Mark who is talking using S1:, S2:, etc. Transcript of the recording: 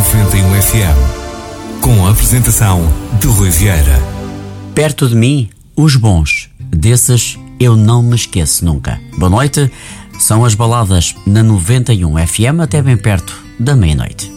S1: 91 FM, com a apresentação de Rui Vieira.
S2: Perto de mim, os bons. Desses eu não me esqueço nunca. Boa noite, são as baladas na 91 FM até bem perto da meia-noite.